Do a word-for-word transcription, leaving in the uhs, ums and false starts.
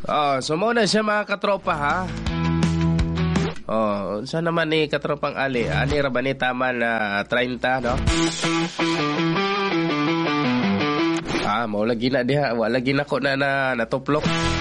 Oh, so mo na siya mga katropa ha. Oh, saan naman ni katropang Ali? Ani ra ba ni tama na thirty, no? Ah, mo lagi na diha, wala lagi nako na na natuplok.